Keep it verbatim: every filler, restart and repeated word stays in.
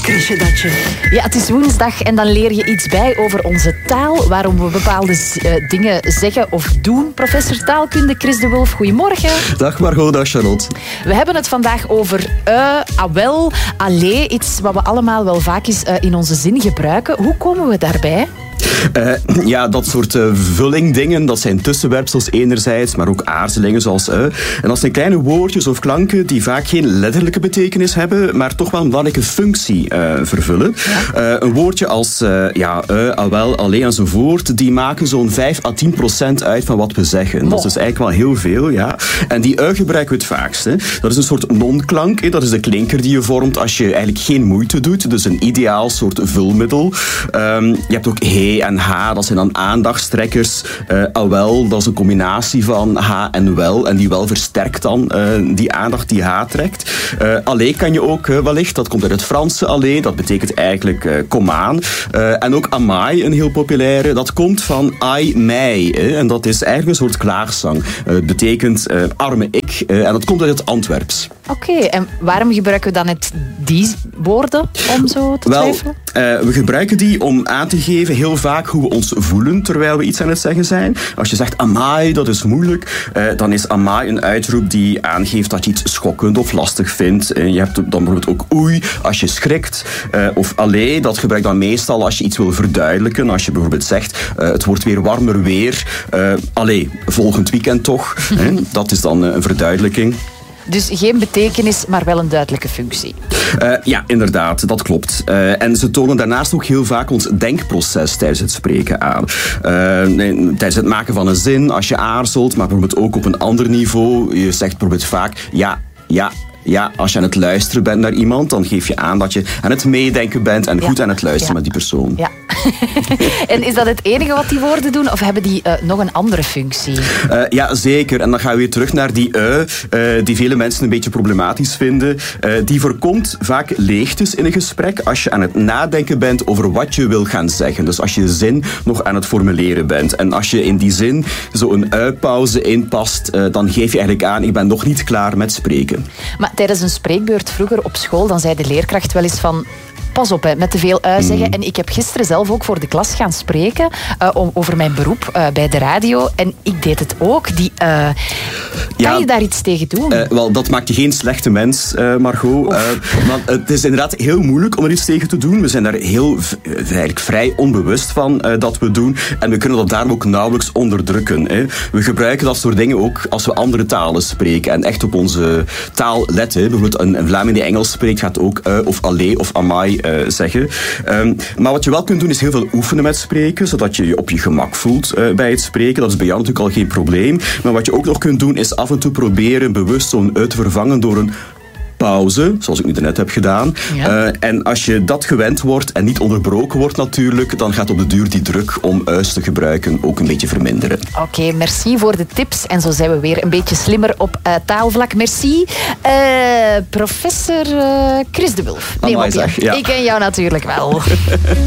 Krisje datje. Ja, het is woensdag en dan leer je iets bij over onze taal, waarom we bepaalde uh, dingen zeggen of doen. Professor taalkunde Chris de Wulf, goedemorgen. Dag Margot, dag Charlotte. We hebben het vandaag over uh, awel, allee, iets wat we allemaal wel vaak eens uh, in onze zin gebruiken. Hoe komen we daarbij? Uh, ja, dat soort uh, vullingdingen, dat zijn tussenwerpsels enerzijds, maar ook aarzelingen zoals uh. En dat zijn kleine woordjes of klanken die vaak geen letterlijke betekenis hebben, maar toch wel een belangrijke functie uh, vervullen. Ja. Uh, een woordje als uh, ja, uh, awel, allee enzovoort, die maken zo'n vijf à tien procent uit van wat we zeggen. Oh. Dat is dus eigenlijk wel heel veel, ja. En die uh gebruiken we het vaakst. Hè. Dat is een soort non-klank, hè. Dat is de klinker die je vormt als je eigenlijk geen moeite doet. Dus een ideaal soort vulmiddel. Um, je hebt ook he en ha, dat zijn dan aandachtstrekkers. Uh, awel, dat is een combinatie van ha en wel. En die wel versterkt dan uh, die aandacht die ha trekt. Uh, allee kan je ook uh, wellicht, dat komt uit het Franse allee. Dat betekent eigenlijk uh, kom aan. Uh, en ook amai, een heel populaire. Dat komt van ai, mij. Hè, en dat is eigenlijk een soort klaarzang. Uh, het betekent uh, arme ik. Uh, en dat komt uit het Antwerps. Oké, okay, en waarom gebruiken we dan net die woorden om zo te Wel, twijfelen? Uh, we gebruiken die om aan te geven heel vaak hoe we ons voelen terwijl we iets aan het zeggen zijn. Als je zegt amai, dat is moeilijk, uh, dan is amai een uitroep die aangeeft dat je iets schokkend of lastig vindt. Uh, je hebt dan bijvoorbeeld ook oei als je schrikt. Uh, of allee, dat gebruik je dan meestal als je iets wil verduidelijken. Als je bijvoorbeeld zegt, uh, het wordt weer warmer weer. Uh, allee, volgend weekend toch. Hè? Dat is dan uh, een verduidelijking. Dus geen betekenis, maar wel een duidelijke functie. Uh, ja, inderdaad, dat klopt. Uh, en ze tonen daarnaast ook heel vaak ons denkproces tijdens het spreken aan. Uh, tijdens het maken van een zin, als je aarzelt, maar bijvoorbeeld ook op een ander niveau. Je zegt bijvoorbeeld vaak ja, ja. Ja, als je aan het luisteren bent naar iemand, dan geef je aan dat je aan het meedenken bent en goed ja. aan het luisteren ja. met die persoon. Ja. En is dat het enige wat die woorden doen, of hebben die uh, nog een andere functie? Uh, ja, zeker. En dan gaan we weer terug naar die ui, uh, die vele mensen een beetje problematisch vinden. Uh, die voorkomt vaak leegtes in een gesprek als je aan het nadenken bent over wat je wil gaan zeggen. Dus als je de zin nog aan het formuleren bent. En als je in die zin zo een ui-pauze inpast, uh, dan geef je eigenlijk aan, ik ben nog niet klaar met spreken. Maar tijdens een spreekbeurt vroeger op school, dan zei de leerkracht wel eens van, pas op, hè, met te veel ui zeggen. Mm. En ik heb gisteren zelf ook voor de klas gaan spreken uh, over mijn beroep uh, bij de radio. En ik deed het ook. Die, uh, kan ja, je daar iets tegen doen? Uh, wel, dat maakt je geen slechte mens, uh, Margot. Uh, maar het is inderdaad heel moeilijk om er iets tegen te doen. We zijn daar heel, eigenlijk vrij onbewust van uh, dat we doen. En we kunnen dat daarom ook nauwelijks onderdrukken. Hè. We gebruiken dat soort dingen ook als we andere talen spreken. En echt op onze taal letten. Bijvoorbeeld een, een Vlaming die Engels spreekt gaat ook uh, of allee of amai Uh, zeggen. Um, maar wat je wel kunt doen is heel veel oefenen met spreken, zodat je je op je gemak voelt uh, bij het spreken. Dat is bij jou natuurlijk al geen probleem. Maar wat je ook nog kunt doen is af en toe proberen bewust zo'n uit te vervangen door een pauze, zoals ik nu net heb gedaan. Ja. Uh, en als je dat gewend wordt en niet onderbroken wordt natuurlijk, dan gaat op de duur die druk om uis te gebruiken ook een beetje verminderen. Oké, okay, merci voor de tips. En zo zijn we weer een beetje slimmer op uh, taalvlak. Merci, uh, professor uh, Chris de Wulf. Nee, Amai, zeg, ja. Ik ken jou natuurlijk wel.